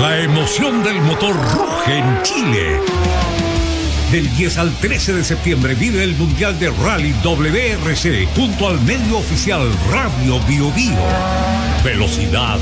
La emoción del motor ruge en Chile. Del 10 al 13 de septiembre vive el Mundial de Rally WRC junto al medio oficial Radio Bio Bio. Velocidad,